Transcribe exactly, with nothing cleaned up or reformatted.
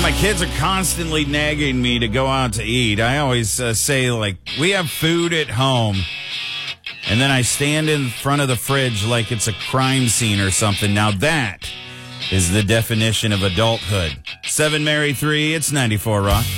my kids are constantly nagging me to go out to eat. I always uh, say, like, we have food at home. And then I stand in front of the fridge like it's a crime scene or something. Now that is the definition of adulthood. seven Mary three, it's ninety-four Rock.